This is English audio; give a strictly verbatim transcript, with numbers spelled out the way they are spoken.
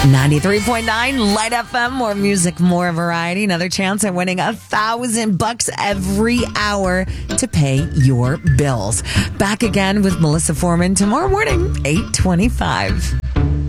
ninety-three point nine Light F M, more music, more variety. Another chance at winning a thousand bucks every hour to pay your bills. Back again with Melissa Foreman tomorrow morning, eight twenty-five.